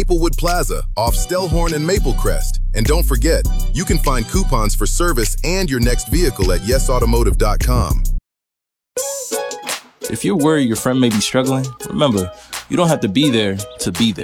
Maplewood Plaza off Stellhorn and Maplecrest. And don't forget, you can find coupons for service and your next vehicle at yesautomotive.com. If you're worried your friend may be struggling, remember, you don't have to be there to be there.